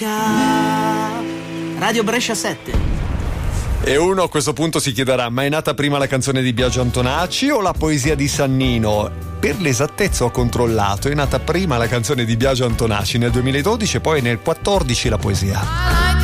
Radio Brescia 7. E uno a questo punto si chiederà: ma è nata prima la canzone di Biagio Antonacci o la poesia di Sannino? Per l'esattezza ho controllato, è nata prima la canzone di Biagio Antonacci nel 2012 e poi nel 2014 la poesia.